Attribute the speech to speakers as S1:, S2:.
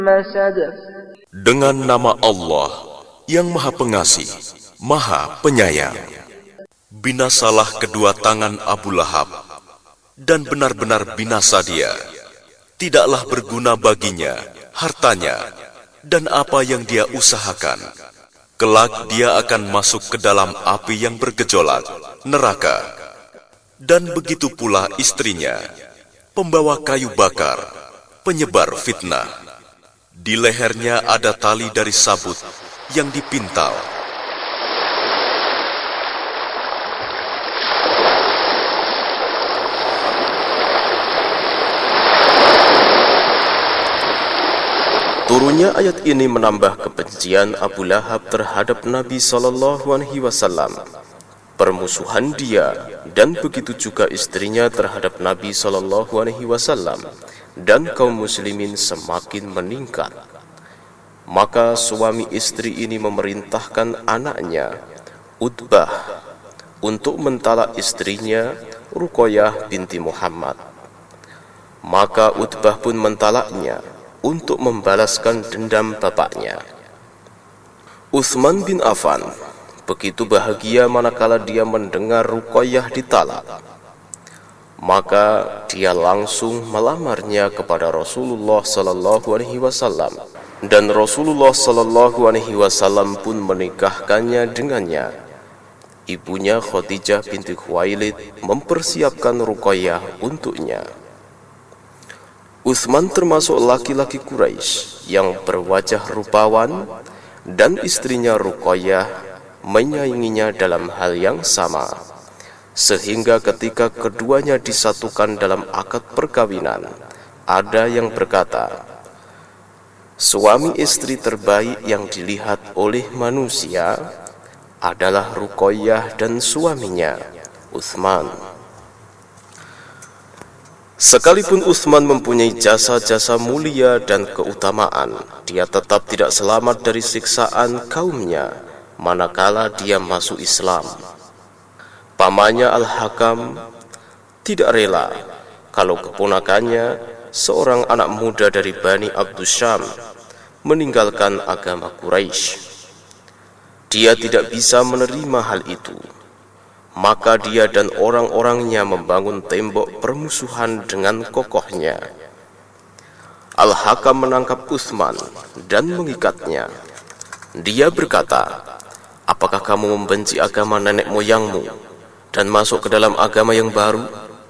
S1: Dengan nama Allah yang Maha Pengasih, Maha Penyayang. Binasalah kedua tangan Abu Lahab, dan benar-benar binasa dia. Tidaklah berguna baginya hartanya dan apa yang dia usahakan. Kelak dia akan masuk ke dalam api yang bergejolak, neraka. Dan begitu pula istrinya, pembawa kayu bakar, penyebar fitnah. Di lehernya ada tali dari sabut yang dipintal. Turunnya ayat ini menambah kebencian Abu Lahab terhadap Nabi SAW, permusuhan dia dan begitu juga istrinya terhadap Nabi SAW, dan kaum muslimin semakin meningkat. Maka suami istri ini memerintahkan anaknya, Utbah, untuk mentalak istrinya, Ruqayyah binti Muhammad. Maka Utbah pun mentalaknya untuk membalaskan dendam bapaknya. Utsman bin Affan begitu bahagia manakala dia mendengar Ruqayyah ditalak. Maka dia langsung melamarnya kepada Rasulullah SAW, dan Rasulullah SAW pun menikahkannya dengannya. Ibunya Khadijah binti Khuwailid mempersiapkan Ruqayyah untuknya. Utsman termasuk laki-laki Quraisy yang berwajah rupawan, dan istrinya Ruqayyah menyainginya dalam hal yang sama. Sehingga ketika keduanya disatukan dalam akad perkawinan, ada yang berkata, suami istri terbaik yang dilihat oleh manusia adalah Ruqayyah dan suaminya, Utsman. Sekalipun Utsman mempunyai jasa-jasa mulia dan keutamaan, dia tetap tidak selamat dari siksaan kaumnya manakala dia masuk Islam. Pamannya Al-Hakam tidak rela kalau keponakannya, seorang anak muda dari Bani Abdusyam, meninggalkan agama Quraisy. Dia tidak bisa menerima hal itu. Maka dia dan orang-orangnya membangun tembok permusuhan dengan kokohnya. Al-Hakam menangkap Utsman dan mengikatnya. Dia berkata, apakah kamu membenci agama nenek moyangmu dan masuk ke dalam agama yang baru?